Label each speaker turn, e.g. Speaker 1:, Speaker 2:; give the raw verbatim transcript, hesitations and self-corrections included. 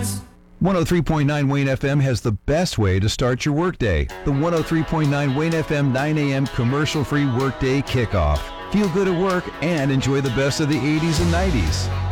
Speaker 1: one oh three point nine Wayne F M has the best way to start your workday. The one oh three point nine Wayne F M nine a.m. commercial-free workday kickoff. Feel good at work and enjoy the best of the eighties and nineties.